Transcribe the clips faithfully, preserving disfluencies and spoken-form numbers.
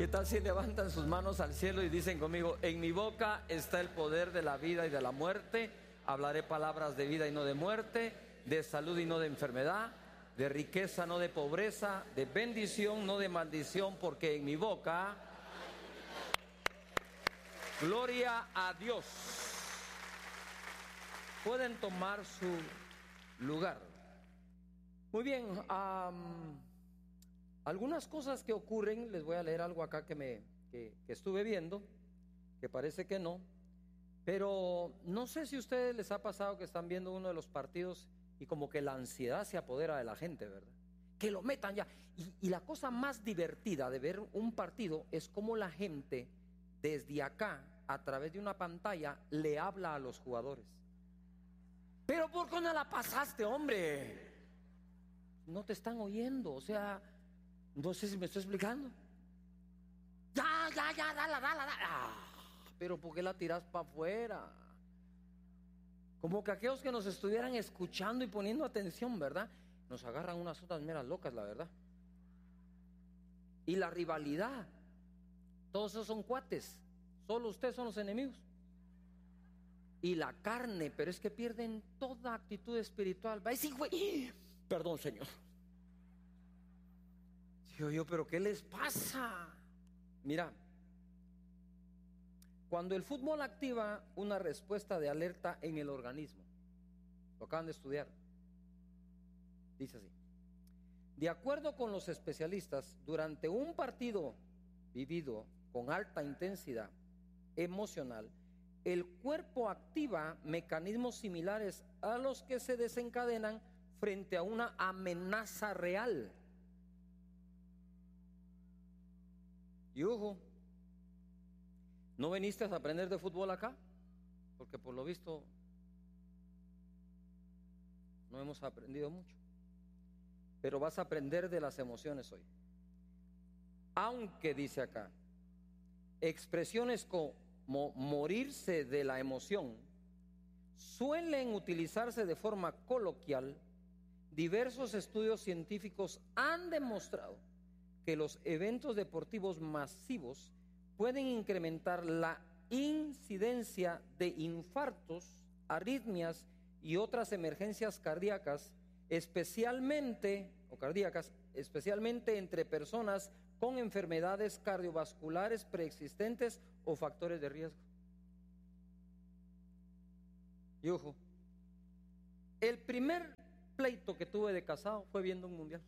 ¿Qué tal si levantan sus manos al cielo y dicen conmigo: en mi boca está el poder de la vida y de la muerte? Hablaré palabras de vida y no de muerte, de salud y no de enfermedad, de riqueza no de pobreza, de bendición no de maldición, porque en mi boca... Gloria a Dios. Pueden tomar su lugar. Muy bien, um, algunas cosas que ocurren, les voy a leer algo acá que, me, que, que estuve viendo, que parece que no, pero no sé si a ustedes les ha pasado que están viendo uno de los partidos y como que la ansiedad se apodera de la gente, ¿verdad? Que lo metan ya. Y, y la cosa más divertida de ver un partido es cómo la gente desde acá, a través de una pantalla, le habla a los jugadores. Pero ¿por qué no la pasaste, hombre? No te están oyendo, o sea, no sé si me estoy explicando. Ya, ya, ya, dala, dala, dala. Ah, pero ¿por qué la tiras para afuera? Como que aquellos que nos estuvieran escuchando y poniendo atención, ¿verdad? Nos agarran unas otras meras locas, la verdad. Y la rivalidad, todos esos son cuates, solo ustedes son los enemigos. Y la carne, pero es que pierden toda actitud espiritual. Va a decir, güey, perdón, Señor. Digo yo, pero ¿qué les pasa? Mira, cuando el fútbol activa una respuesta de alerta en el organismo, lo acaban de estudiar, dice así: de acuerdo con los especialistas, durante un partido vivido con alta intensidad emocional, el cuerpo activa mecanismos similares a los que se desencadenan frente a una amenaza real. Y ojo, ¿no viniste a aprender de fútbol acá? Porque por lo visto no hemos aprendido mucho. Pero vas a aprender de las emociones hoy. Aunque dice acá, expresiones como morirse de la emoción suelen utilizarse de forma coloquial, diversos estudios científicos han demostrado que los eventos deportivos masivos pueden incrementar la incidencia de infartos, arritmias y otras emergencias cardíacas, especialmente o cardíacas, especialmente entre personas con enfermedades cardiovasculares preexistentes o factores de riesgo. Y ojo, el primer pleito que tuve de casado fue viendo un mundial.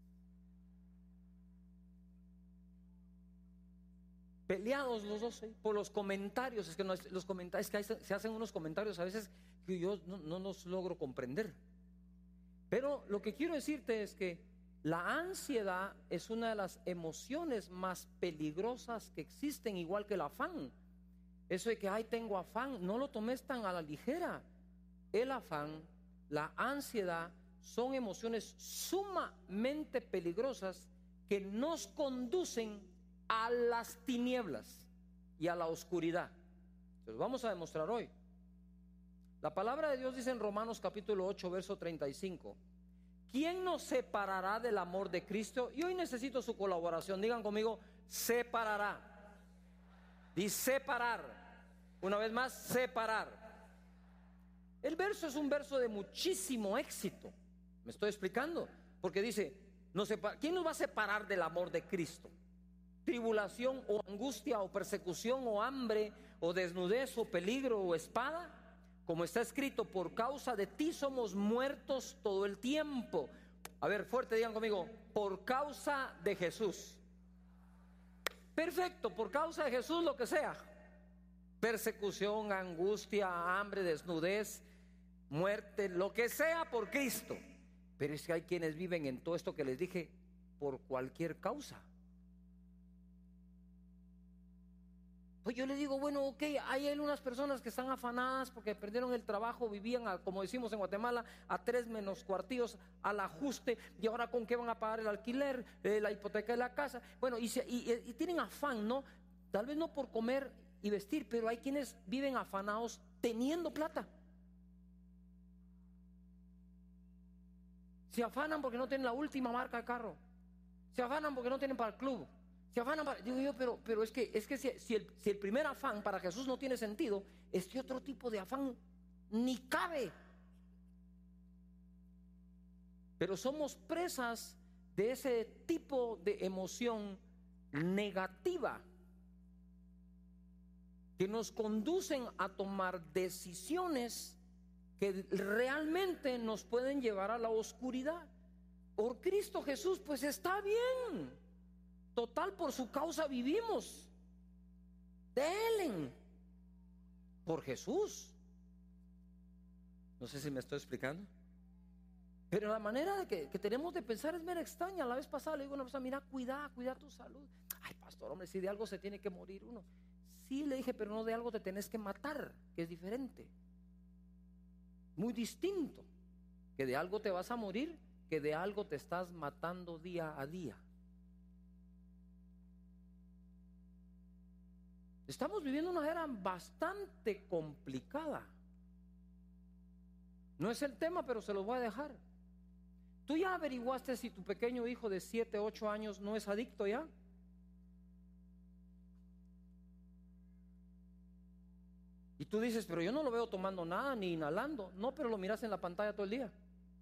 Peleados los dos, ¿eh? Por los comentarios. Es que no, los comentarios, es que hay, se hacen unos comentarios a veces que yo no, no los logro comprender. Pero lo que quiero decirte es que la ansiedad es una de las emociones más peligrosas que existen, igual que el afán. Eso de que, ay, tengo afán, no lo tomes tan a la ligera. El afán, la ansiedad, son emociones sumamente peligrosas que nos conducen a las tinieblas y a la oscuridad. Se los vamos a demostrar hoy. La palabra de Dios dice en Romanos capítulo ocho, verso treinta y cinco: ¿quién nos separará del amor de Cristo? Y hoy necesito su colaboración. Digan conmigo: separará. Dice separar. Una vez más, separar. El verso es un verso de muchísimo éxito. ¿Me estoy explicando? Porque dice, no separa, ¿quién nos va a separar del amor de Cristo? ¿Tribulación o angustia o persecución o hambre o desnudez o peligro o espada? Como está escrito, por causa de ti somos muertos todo el tiempo. A ver, fuerte, digan conmigo: por causa de Jesús. Perfecto, por causa de Jesús, lo que sea. Persecución, angustia, hambre, desnudez, muerte, lo que sea por Cristo. Pero es que hay quienes viven en todo esto que les dije por cualquier causa. Pues yo le digo, bueno, ok, hay algunas personas que están afanadas porque perdieron el trabajo, vivían, a, como decimos en Guatemala, a tres menos cuartillos al ajuste, y ahora con qué van a pagar el alquiler, eh, la hipoteca de la casa. Bueno, y, se, y, y tienen afán, ¿no? Tal vez no por comer y vestir, pero hay quienes viven afanados teniendo plata. Se afanan porque no tienen la última marca de carro, se afanan porque no tienen para el club, Se afanan para, digo yo, pero, pero es que, es que si, si, el, si el primer afán para Jesús no tiene sentido, este otro tipo de afán ni cabe. Pero somos presas de ese tipo de emoción negativa que nos conducen a tomar decisiones que realmente nos pueden llevar a la oscuridad. Por Cristo Jesús, pues está bien. Total, por su causa vivimos. Delen por Jesús. No sé si me estoy explicando. Pero la manera de que, que tenemos de pensar es mera extraña. La vez pasada le digo a una persona: mira, cuida, cuida tu salud. Ay, pastor, hombre, si de algo se tiene que morir uno. Sí, le dije, pero no de algo te tenés que matar, que es diferente. Muy distinto. Que de algo te vas a morir, que de algo te estás matando día a día. Estamos viviendo una era bastante complicada. No es el tema, pero se los voy a dejar. ¿Tú ya averiguaste si tu pequeño hijo de siete, ocho años no es adicto ya? Y tú dices, pero yo no lo veo tomando nada ni inhalando. No, pero lo miras en la pantalla todo el día.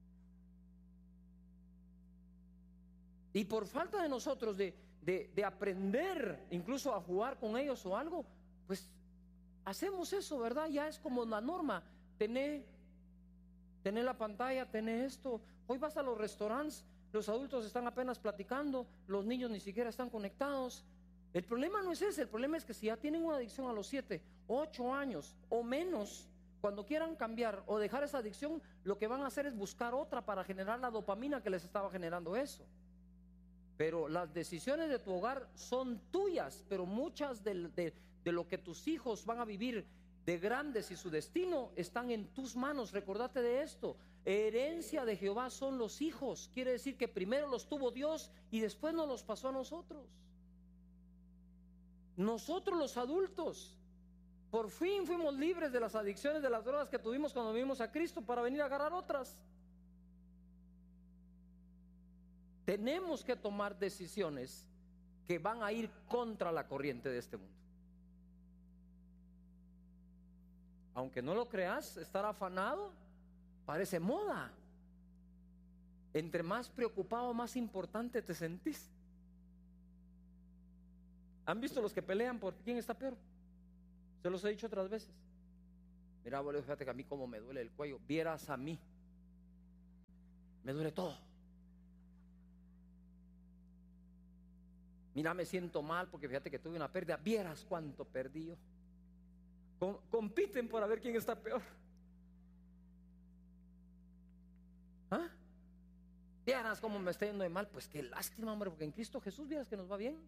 Y por falta de nosotros de, de, de aprender incluso a jugar con ellos o algo, pues hacemos eso, ¿verdad? Ya es como la norma. Tener, tener la pantalla, tener esto. Hoy vas a los restaurantes, los adultos están apenas platicando, los niños ni siquiera están conectados. El problema no es ese, el problema es que si ya tienen una adicción a los siete, ocho años o menos, cuando quieran cambiar o dejar esa adicción, lo que van a hacer es buscar otra para generar la dopamina que les estaba generando eso. Pero las decisiones de tu hogar son tuyas, pero muchas de, de, de lo que tus hijos van a vivir de grandes y su destino están en tus manos. Recordate de esto: herencia de Jehová son los hijos. Quiere decir que primero los tuvo Dios y después nos los pasó a nosotros. Nosotros los adultos por fin fuimos libres de las adicciones, de las drogas que tuvimos cuando vivimos a Cristo, para venir a agarrar otras. Tenemos que tomar decisiones que van a ir contra la corriente de este mundo. Aunque no lo creas, estar afanado parece moda. Entre más preocupado, más importante te sentís. ¿Han visto los que pelean por quién está peor? Se los he dicho otras veces. Mira, abuelo, fíjate que a mí como me duele el cuello. Vieras a mí, me duele todo. Mira, me siento mal porque fíjate que tuve una pérdida. Vieras cuánto perdí yo. Com- compiten por a ver quién está peor. ¿Ah? Vieras cómo me está yendo de mal. Pues qué lástima, hombre, porque en Cristo Jesús vieras que nos va bien.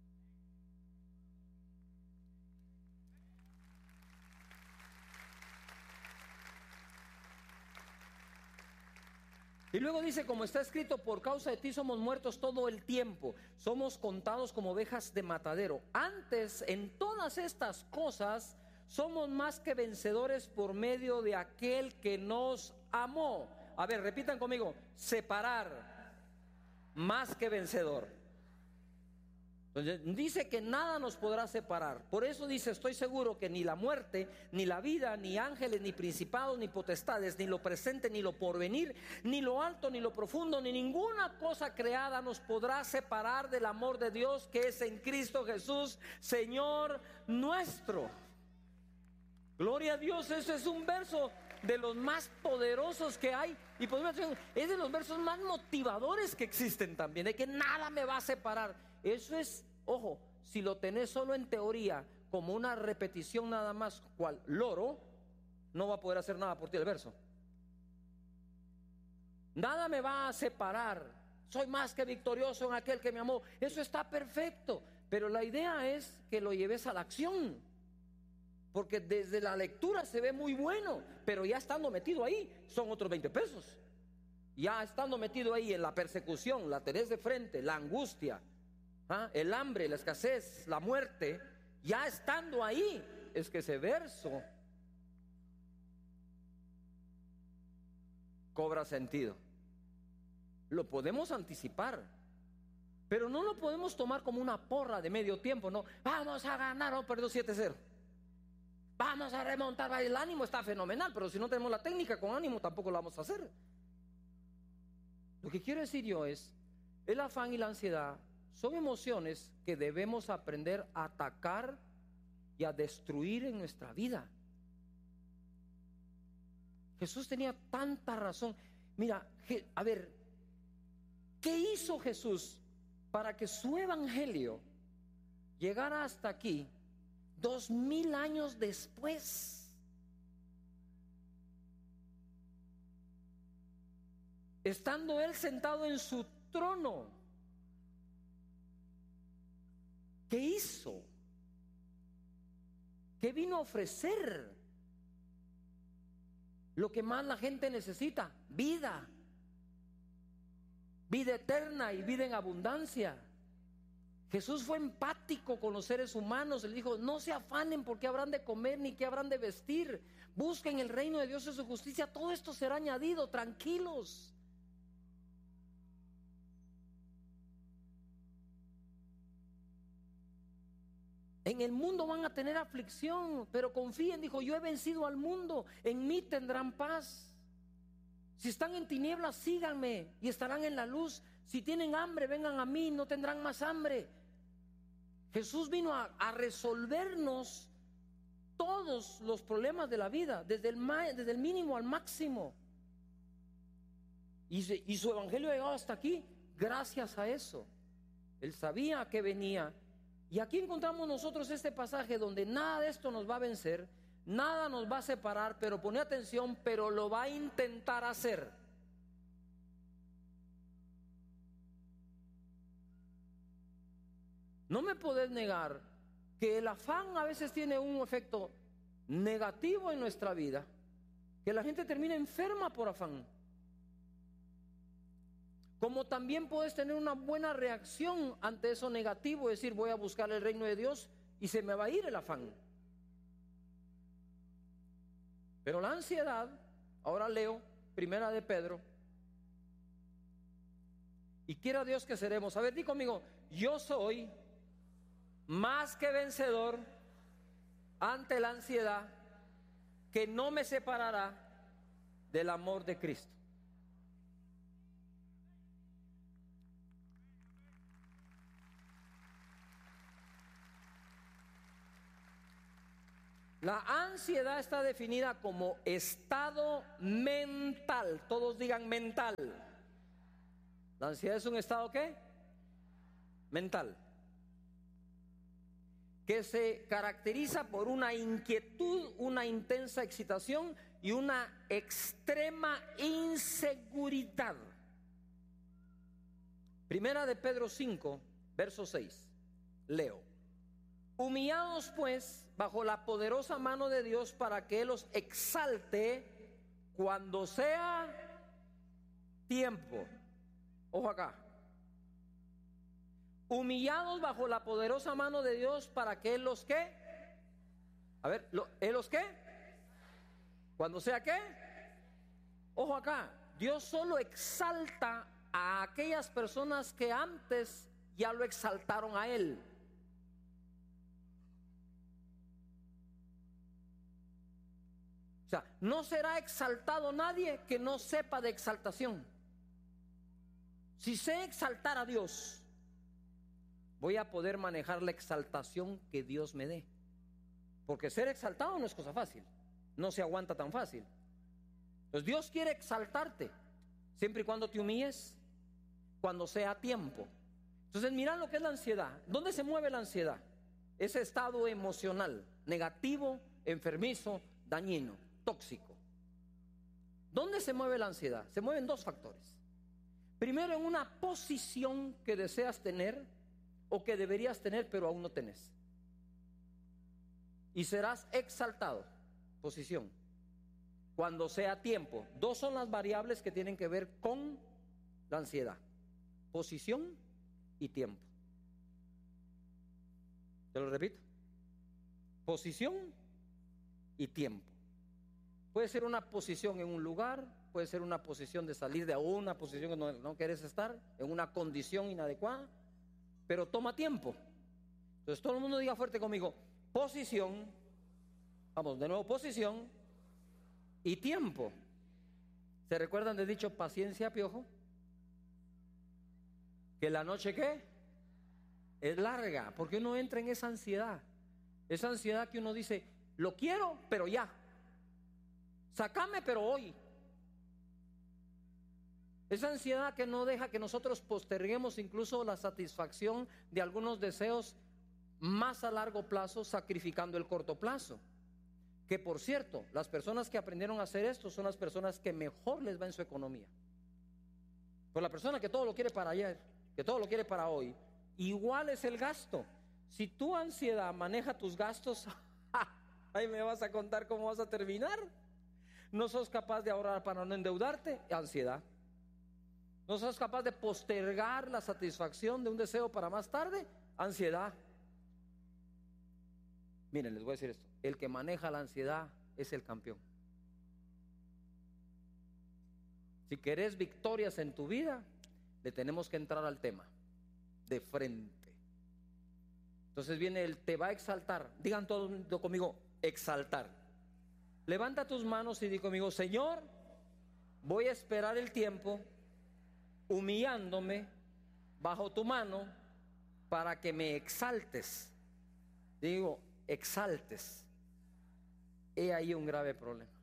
Y luego dice, como está escrito, por causa de ti somos muertos todo el tiempo, somos contados como ovejas de matadero. Antes, en todas estas cosas, somos más que vencedores por medio de aquel que nos amó. A ver, repitan conmigo: separar, más que vencedor. Entonces dice que nada nos podrá separar. Por eso dice, estoy seguro que ni la muerte, ni la vida, ni ángeles, ni principados, ni potestades, ni lo presente, ni lo porvenir, ni lo alto, ni lo profundo, ni ninguna cosa creada nos podrá separar del amor de Dios que es en Cristo Jesús, Señor nuestro. Gloria a Dios. Ese es un verso de los más poderosos que hay, y podemos decir, es de los versos más motivadores que existen también, de que nada me va a separar. Eso es, ojo, si lo tenés solo en teoría, como una repetición nada más, cual loro, no va a poder hacer nada por ti el verso. Nada me va a separar, soy más que victorioso en aquel que me amó. Eso está perfecto, pero la idea es que lo lleves a la acción, porque desde la lectura se ve muy bueno, pero ya estando metido ahí son otros veinte pesos. Ya estando metido ahí en la persecución, la tenés de frente, la angustia, ¿ah? el hambre, la escasez, la muerte, ya estando ahí es que ese verso cobra sentido. Lo podemos anticipar, Pero no lo podemos tomar como una porra de medio tiempo, no. Vamos a ganar, oh, perdió siete cero. Vamos a remontar, el ánimo está fenomenal, pero si no tenemos la técnica con ánimo tampoco lo vamos a hacer. Lo que quiero decir yo es, el afán y la ansiedad son emociones que debemos aprender a atacar y a destruir en nuestra vida. Jesús tenía tanta razón. Mira, a ver, ¿qué hizo Jesús para que su evangelio llegara hasta aquí dos mil años después? Estando él sentado en su trono, ¿qué hizo? ¿Qué vino a ofrecer? Lo que más la gente necesita: vida, vida eterna y vida en abundancia. Jesús fue empático con los seres humanos. Él dijo: no se afanen por qué habrán de comer ni qué habrán de vestir. Busquen el reino de Dios y su justicia. Todo esto será añadido. Tranquilos. En el mundo van a tener aflicción, pero confíen, dijo: yo he vencido al mundo, en mí tendrán paz. Si están en tinieblas, síganme y estarán en la luz. Si tienen hambre, vengan a mí, no tendrán más hambre. Jesús vino a, a resolvernos todos los problemas de la vida, desde el, desde el mínimo al máximo. Y, se, y su evangelio ha llegado hasta aquí gracias a eso. Él sabía que venía. Y aquí encontramos nosotros este pasaje donde nada de esto nos va a vencer, nada nos va a separar, pero pone atención, pero lo va a intentar hacer. No me podés negar que el afán a veces tiene un efecto negativo en nuestra vida, que la gente termina enferma por afán. Como también puedes tener una buena reacción ante eso negativo, es decir, voy a buscar el reino de Dios y se me va a ir el afán. Pero la ansiedad, ahora leo Primera de Pedro, y quiera Dios que seremos. A ver, di conmigo: yo soy más que vencedor ante la ansiedad, que no me separará del amor de Cristo. La ansiedad está definida como estado mental. Todos digan mental. La ansiedad es un estado ¿qué? Mental. Que se caracteriza por una inquietud, una intensa excitación y una extrema inseguridad. Primera de Pedro cinco, verso seis. Leo: humillados pues bajo la poderosa mano de Dios, para que Él los exalte cuando sea tiempo. Ojo acá. Humillados bajo la poderosa mano de Dios, para que Él los ¿qué? A ver, lo, ¿Él los qué? Cuando sea ¿qué? Ojo acá. Dios solo exalta a aquellas personas que antes ya lo exaltaron a Él. O sea, no será exaltado nadie que no sepa de exaltación. Si sé exaltar a Dios, voy a poder manejar la exaltación que Dios me dé. Porque ser exaltado no es cosa fácil, no se aguanta tan fácil. Pues Dios quiere exaltarte, siempre y cuando te humilles, cuando sea tiempo. Entonces, mirad lo que es la ansiedad. ¿Dónde se mueve la ansiedad? Ese estado emocional, negativo, enfermizo, dañino, tóxico. ¿Dónde se mueve la ansiedad? Se mueven dos factores. Primero, en una posición que deseas tener o que deberías tener pero aún no tenés, y serás exaltado. Posición. Cuando sea tiempo. Dos son las variables que tienen que ver con la ansiedad: posición y tiempo. Te lo repito: posición y tiempo. Puede ser una posición en un lugar, puede ser una posición de salir de una posición que no, no quieres estar, en una condición inadecuada, pero toma tiempo. Entonces todo el mundo diga fuerte conmigo: posición, vamos de nuevo, posición y tiempo. ¿Se recuerdan del dicho paciencia, piojo? Que la noche, ¿qué? Es larga, porque uno entra en esa ansiedad. Esa ansiedad que uno dice: lo quiero, pero ya. Sácame, pero hoy. Esa ansiedad que no deja que nosotros posterguemos incluso la satisfacción de algunos deseos más a largo plazo, sacrificando el corto plazo. Que por cierto, las personas que aprendieron a hacer esto son las personas que mejor les va en su economía. Pues la persona que todo lo quiere para ayer, que todo lo quiere para hoy, igual es el gasto. Si tu ansiedad maneja tus gastos, ahí me vas a contar cómo vas a terminar. No sos capaz de ahorrar para no endeudarte, ansiedad. No sos capaz de postergar la satisfacción de un deseo para más tarde, ansiedad. Miren, les voy a decir esto: el que maneja la ansiedad es el campeón. Si querés victorias en tu vida, le tenemos que entrar al tema de frente. Entonces viene el te va a exaltar. Digan todo conmigo: exaltar. Levanta tus manos y di conmigo: Señor, voy a esperar el tiempo humillándome bajo tu mano para que me exaltes. Digo, exaltes. He ahí un grave problema.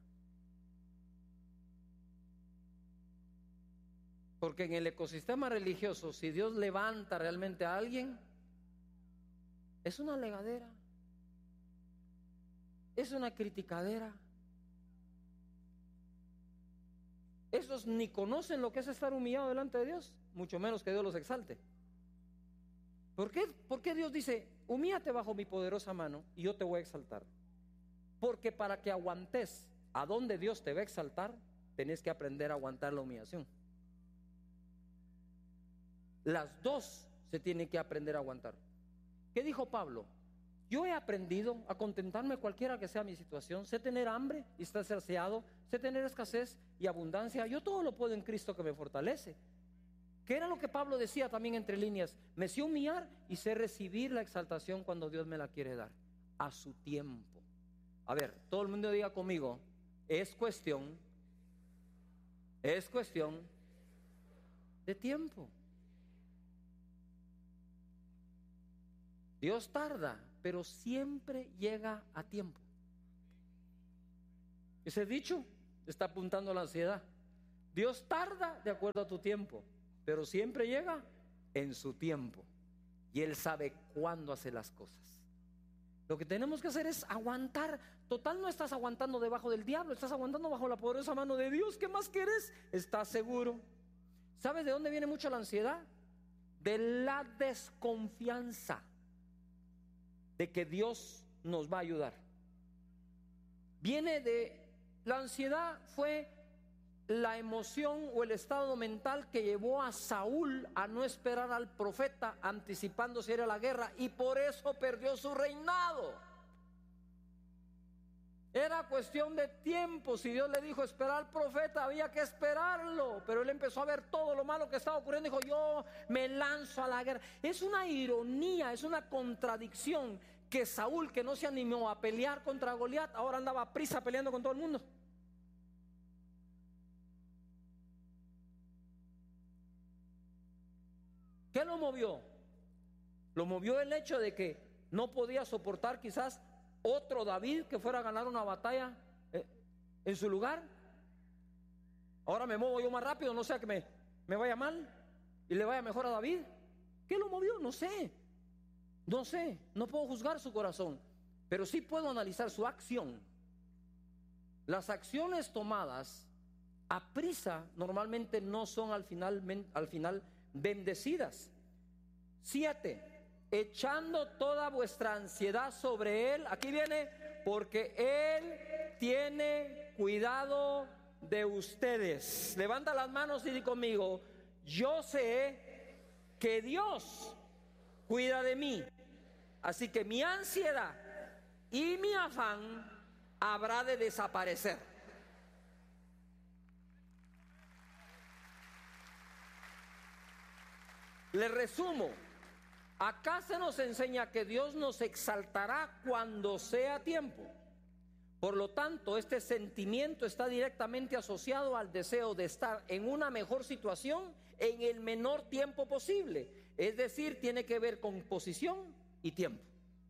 Porque en el ecosistema religioso, si Dios levanta realmente a alguien, es una legadera, es una criticadera. Esos ni conocen lo que es estar humillado delante de Dios, mucho menos que Dios los exalte. ¿Por qué? ¿Por qué Dios dice: humíllate bajo mi poderosa mano y yo te voy a exaltar? Porque para que aguantes a donde Dios te va a exaltar, tenés que aprender a aguantar la humillación. Las dos se tienen que aprender a aguantar. ¿Qué dijo Pablo? Yo he aprendido a contentarme cualquiera que sea mi situación. Sé tener hambre y estar saciado. Sé tener escasez y abundancia. Yo todo lo puedo en Cristo que me fortalece. ¿Qué era lo que Pablo decía también entre líneas? Me sé humillar y sé recibir la exaltación cuando Dios me la quiere dar, a su tiempo. A ver, todo el mundo diga conmigo: es cuestión, es cuestión de tiempo. Dios tarda, pero siempre llega a tiempo. Ese dicho está apuntando a la ansiedad. Dios tarda de acuerdo a tu tiempo, pero siempre llega en su tiempo. Y Él sabe cuándo hace las cosas. Lo que tenemos que hacer es aguantar. Total, no estás aguantando debajo del diablo, estás aguantando bajo la poderosa mano de Dios. ¿Qué más quieres? ¿Estás seguro? ¿Sabes de dónde viene mucho la ansiedad? De la desconfianza de que Dios nos va a ayudar. Viene de la ansiedad, fue la emoción o el estado mental que llevó a Saúl a no esperar al profeta, anticipándose ir a la guerra, y por eso perdió su reinado. Era cuestión de tiempo. Si Dios le dijo esperar al profeta, había que esperarlo. Pero él empezó a ver todo lo malo que estaba ocurriendo y dijo: yo me lanzo a la guerra. Es una ironía, es una contradicción que Saúl, que no se animó a pelear contra Goliat, ahora andaba a prisa peleando con todo el mundo. ¿Qué lo movió? Lo movió el hecho de que no podía soportar quizás otro David que fuera a ganar una batalla eh, en su lugar. Ahora me muevo yo más rápido, no sea que me, me vaya mal y le vaya mejor a David. ¿Qué lo movió? No sé. No sé, no puedo juzgar su corazón, pero sí puedo analizar su acción. Las acciones tomadas a prisa normalmente no son al final, al final bendecidas. Siete, echando toda vuestra ansiedad sobre Él. Aquí viene: porque Él tiene cuidado de ustedes. Levanta las manos y di conmigo: yo sé que Dios cuida de mí, así que mi ansiedad y mi afán habrá de desaparecer. Le resumo: Acá se nos enseña que Dios nos exaltará cuando sea tiempo. Por lo tanto, este sentimiento está directamente asociado al deseo de estar en una mejor situación en el menor tiempo posible. Es decir, tiene que ver con posición y tiempo.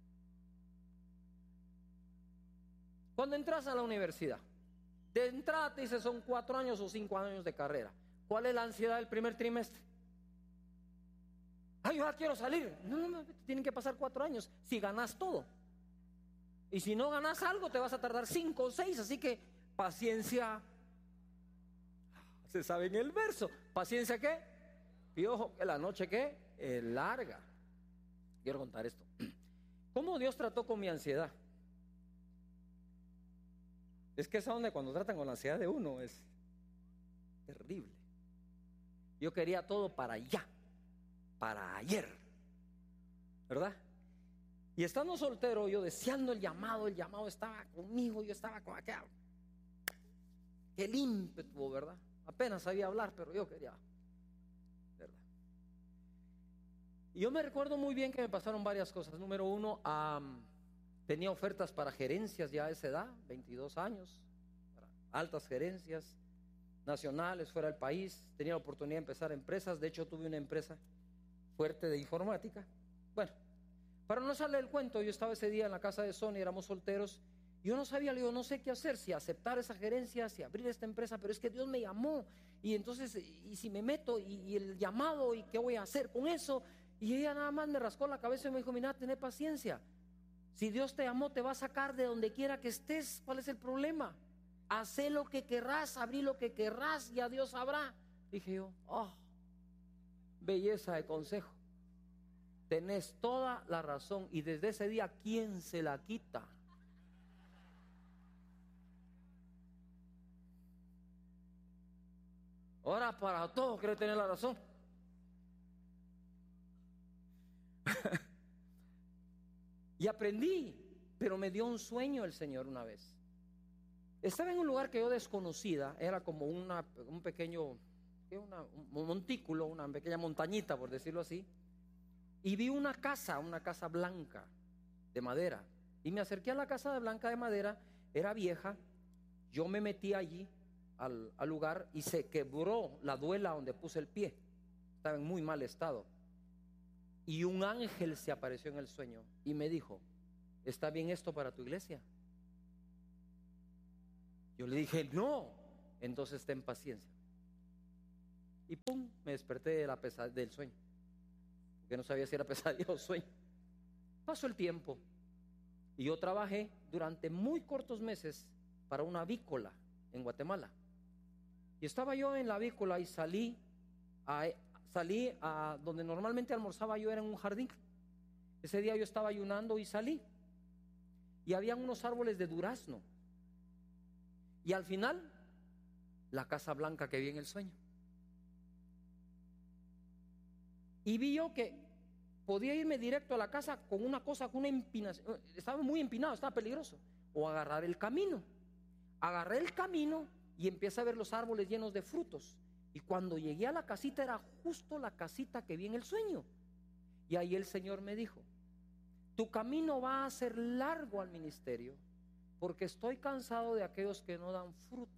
Cuando entras a la universidad, de entrada te dice son cuatro años o cinco años de carrera. ¿Cuál es la ansiedad del primer trimestre? Ay, yo ya quiero salir. No, no, no, tienen que pasar cuatro años si ganas todo. Y si no ganas algo, te vas a tardar cinco o seis. Así que paciencia. Se sabe en el verso. ¿Paciencia qué? Y ojo, que la noche qué es larga. Quiero contar esto. ¿Cómo Dios trató con mi ansiedad? Es que esa onda cuando tratan con la ansiedad de uno es terrible. Yo quería todo para allá, para ayer, ¿verdad? Y estando soltero, yo deseando el llamado, el llamado estaba conmigo, yo estaba con aquel, el ímpetu, ¿verdad? Apenas sabía hablar, pero yo quería, ¿verdad? Y yo me recuerdo muy bien que me pasaron varias cosas. Número uno, um, tenía ofertas para gerencias ya a esa edad, veintidós años, para altas gerencias nacionales fuera del país. Tenía la oportunidad de empezar empresas. De hecho, tuve una empresa fuerte de informática. Bueno, para no sale el cuento, yo estaba ese día en la casa de Sony, éramos solteros. Yo no sabía, le digo, no sé qué hacer, si aceptar esa gerencia, si abrir esta empresa, pero es que Dios me llamó. Y entonces, y si me meto, y, y el llamado, y qué voy a hacer con eso. Y ella nada más me rascó la cabeza y me dijo, mira, tené paciencia. Si Dios te llamó, te va a sacar de donde quiera que estés. ¿Cuál es el problema? Hacé lo que querrás, abrí lo que querrás, y a Dios sabrá. Dije yo, oh, belleza de consejo. Tenés toda la razón. Y desde ese día, ¿quién se la quita? Ahora para todo quiere tener la razón. Y aprendí, pero me dio un sueño el Señor una vez. Estaba en un lugar que yo desconocida, era como una, un pequeño, una, un montículo, una pequeña montañita, por decirlo así. Y vi una casa, una casa blanca de madera. Y me acerqué a la casa de blanca de madera, era vieja. Yo me metí allí al, al lugar y se quebró la duela donde puse el pie. Estaba en muy mal estado. Y un ángel se apareció en el sueño y me dijo, ¿está bien esto para tu iglesia? Yo le dije, no. Entonces ten paciencia. Y pum, me desperté de la pesad- del sueño, porque no sabía si era pesadilla o sueño. Pasó el tiempo y yo trabajé durante muy cortos meses para una avícola en Guatemala. Y estaba yo en la avícola y salí a, salí a donde normalmente almorzaba yo, era en un jardín. Ese día yo estaba ayunando y salí. Y habían unos árboles de durazno. Y al final, la casa blanca que vi en el sueño. Y vi yo que podía irme directo a la casa con una cosa, con una empinación. Estaba muy empinado, estaba peligroso. O agarrar el camino. Agarré el camino y empecé a ver los árboles llenos de frutos. Y cuando llegué a la casita, era justo la casita que vi en el sueño. Y ahí el Señor me dijo, tu camino va a ser largo al ministerio, porque estoy cansado de aquellos que no dan fruto.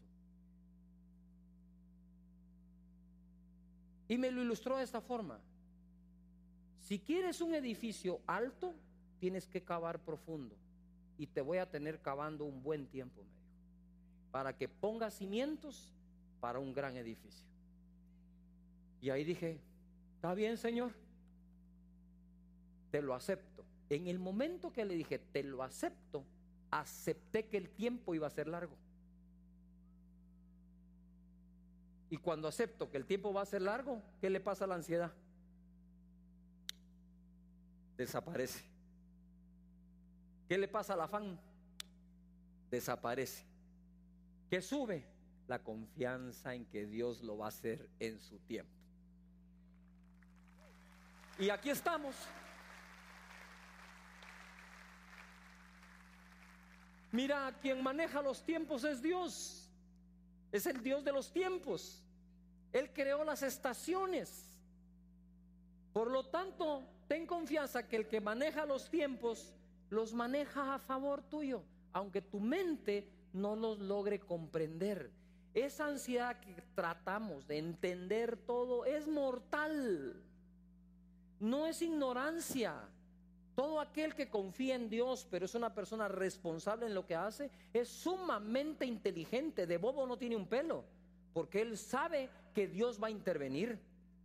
Y me lo ilustró de esta forma. Si quieres un edificio alto, tienes que cavar profundo. Y te voy a tener cavando un buen tiempo, me dijo, para que pongas cimientos para un gran edificio. Y ahí dije, está bien, Señor, te lo acepto. En el momento que le dije, te lo acepto, acepté que el tiempo iba a ser largo. Y cuando acepto que el tiempo va a ser largo, ¿qué le pasa a la ansiedad? Desaparece. ¿Qué le pasa al afán? Desaparece. ¿Qué sube? La confianza en que Dios lo va a hacer en su tiempo. Y aquí estamos. Mira, quien maneja los tiempos es Dios. Es el Dios de los tiempos. Él creó las estaciones. Por lo tanto, ten confianza que el que maneja los tiempos los maneja a favor tuyo, aunque tu mente no los logre comprender. Esa ansiedad que tratamos de entender todo es mortal, no es ignorancia. Todo aquel que confía en Dios, pero es una persona responsable en lo que hace, es sumamente inteligente. De bobo no tiene un pelo, porque él sabe que Dios va a intervenir.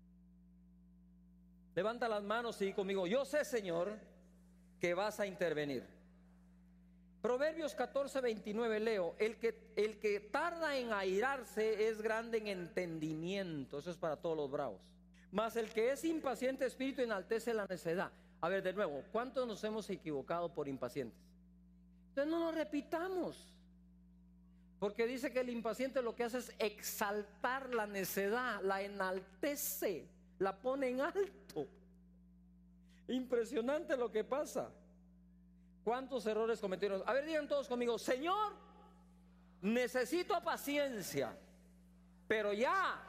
Levanta las manos y di conmigo: yo sé, Señor, que vas a intervenir. Proverbios catorce veintinueve leo: el que, el que tarda en airarse es grande en entendimiento. Eso es para todos los bravos. Mas el que es impaciente de espíritu enaltece la necedad. A ver, de nuevo, ¿cuántos nos hemos equivocado por impacientes? Entonces no lo repitamos, porque dice que el impaciente lo que hace es exaltar la necedad, la enaltece, la pone en alto. Impresionante lo que pasa. ¿Cuántos errores cometieron? A ver, digan todos conmigo: Señor, necesito paciencia, pero ya.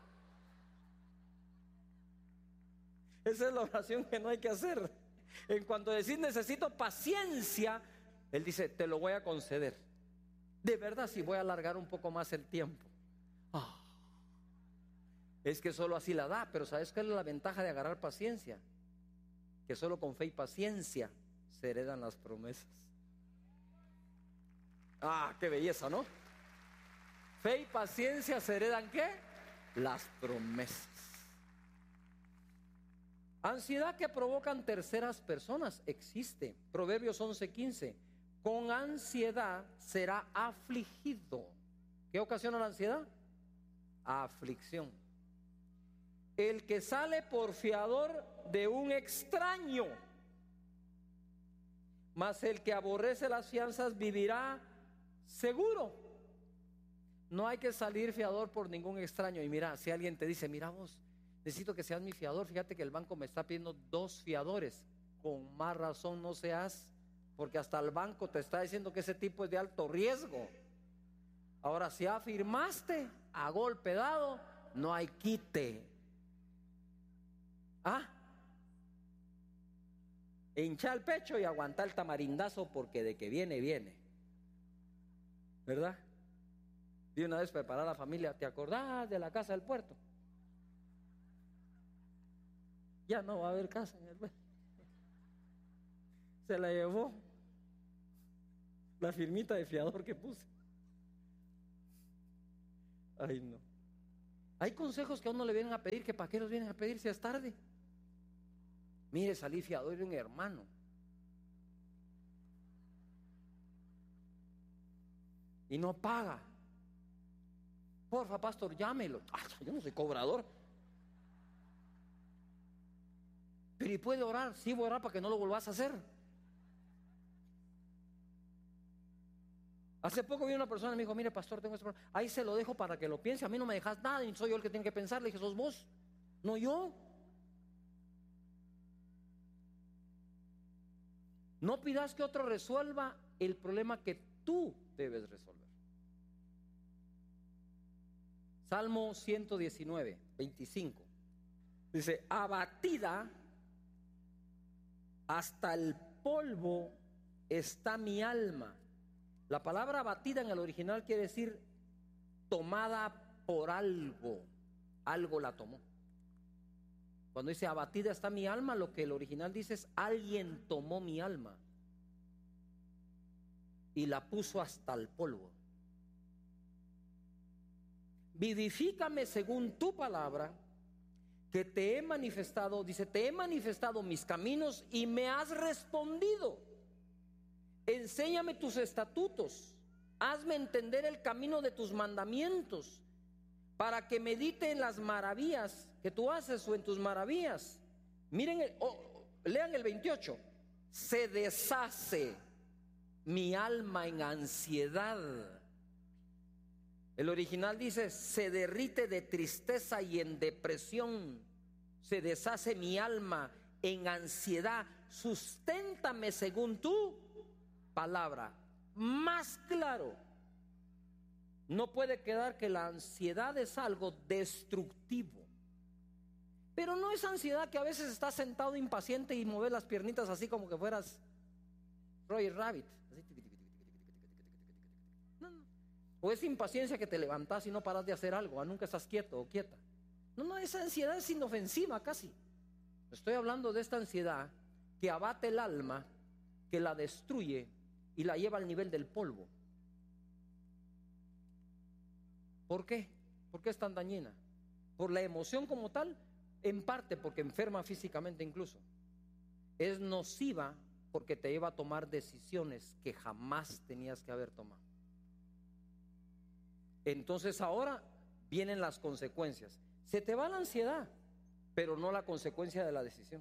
Esa es la oración que no hay que hacer. En cuanto decís necesito paciencia, Él dice: te lo voy a conceder. De verdad, si voy a alargar un poco más el tiempo. Oh, es que solo así la da. Pero ¿sabes cuál es la ventaja de agarrar paciencia? Que solo con fe y paciencia se heredan las promesas. Ah, qué belleza, ¿no? Fe y paciencia se heredan, ¿qué? Las promesas. Ansiedad que provocan terceras personas existe. Proverbios once quince: con ansiedad será afligido. ¿Qué ocasiona la ansiedad? Aflicción. El que sale por fiador de un extraño, mas el que aborrece las fianzas vivirá seguro. No hay que salir fiador por ningún extraño. Y mira, si alguien te dice: mira vos, necesito que seas mi fiador, fíjate que el banco me está pidiendo dos fiadores. Con más razón no seas, porque hasta el banco te está diciendo que ese tipo es de alto riesgo. Ahora, si afirmaste a golpe dado, no hay quite. Ah, hincha el pecho y aguanta el tamarindazo, porque de que viene, viene, ¿verdad? De una vez preparar a la familia. ¿Te acordás de la casa del puerto? Ya no va a haber casa en el puerto. Se la llevó la firmita de fiador que puse. Ay, no. Hay consejos que a uno le vienen a pedir, que para qué los vienen a pedir si es tarde. Mire, salí fiador de un hermano. Y no paga. Porfa, pastor, llámelo. Ay, yo no soy cobrador. Pero ¿y puede orar? Sí, voy a orar para que no lo volvás a hacer. Hace poco vi una persona y me dijo: mire, pastor, tengo este problema. Ahí se lo dejo para que lo piense. A mí no me dejas nada y soy yo el que tiene que pensar. Le dije: sos vos, no yo. No pidas que otro resuelva el problema que tú debes resolver. Salmo ciento diecinueve, veinticinco. Dice: abatida hasta el polvo está mi alma. La palabra abatida en el original quiere decir tomada por algo. Algo la tomó. Cuando dice abatida está mi alma, lo que el original dice es: alguien tomó mi alma y la puso hasta el polvo. Vivifícame según tu palabra, que te he manifestado. Dice: te he manifestado mis caminos y me has respondido. Enséñame tus estatutos, hazme entender el camino de tus mandamientos, para que medite en las maravillas que tú haces, o en tus maravillas. Miren, el, oh, lean el veintiocho. Se deshace mi alma en ansiedad. El original dice: se derrite de tristeza y en depresión. Se deshace mi alma en ansiedad. Susténtame según tu palabra. Más claro, no puede quedar que la ansiedad es algo destructivo, Pero no es ansiedad que a veces estás sentado impaciente y mueves las piernitas así como que fueras Roger Rabbit. No, no. O es impaciencia que te levantas y no paras de hacer algo, nunca estás quieto o quieta. No, no, esa ansiedad es inofensiva casi. Estoy hablando de esta ansiedad que abate el alma, que la destruye y la lleva al nivel del polvo. ¿Por qué? ¿Por qué es tan dañina? Por la emoción como tal, en parte porque enferma físicamente incluso. Es nociva porque te lleva a tomar decisiones que jamás tenías que haber tomado. Entonces ahora vienen las consecuencias. Se te va la ansiedad, pero no la consecuencia de la decisión.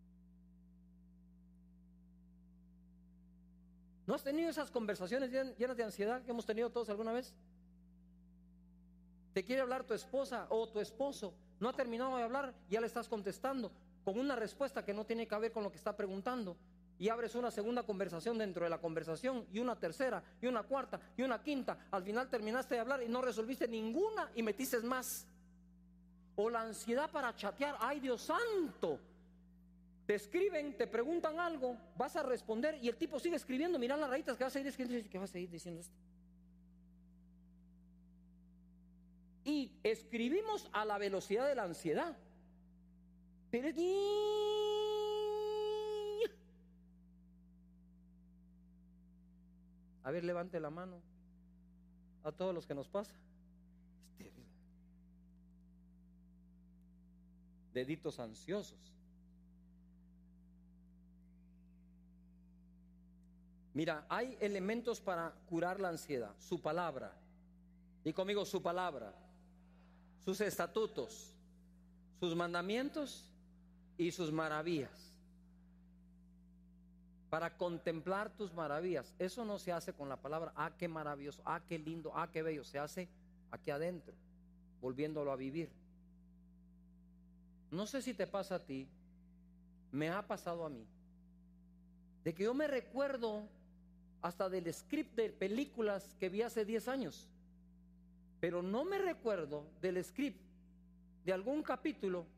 ¿No has tenido esas conversaciones llenas de ansiedad que hemos tenido todos alguna vez? Te quiere hablar tu esposa o tu esposo, no ha terminado de hablar, ya le estás contestando con una respuesta que no tiene que ver con lo que está preguntando, y abres una segunda conversación dentro de la conversación, y una tercera, y una cuarta, y una quinta. Al final terminaste de hablar y no resolviste ninguna y metiste más. O la ansiedad para chatear. ¡Ay, Dios santo! Te escriben, te preguntan algo, vas a responder y el tipo sigue escribiendo. Mira las rayitas que vas a seguir escribiendo. ¿Qué vas a seguir diciendo esto? Y escribimos a la velocidad de la ansiedad. Pero es... A ver, levante la mano a todos los que nos pasa. Deditos ansiosos. Mira, hay elementos para curar la ansiedad. Su palabra. Y conmigo, su palabra. Sus estatutos, sus mandamientos y sus maravillas. Para contemplar tus maravillas. Eso no se hace con la palabra, ah, qué maravilloso, ah, qué lindo, ah, qué bello. Se hace aquí adentro, volviéndolo a vivir. No sé si te pasa a ti, me ha pasado a mí, de que yo me recuerdo hasta del script de películas que vi hace diez años, pero no me recuerdo del script de algún capítulo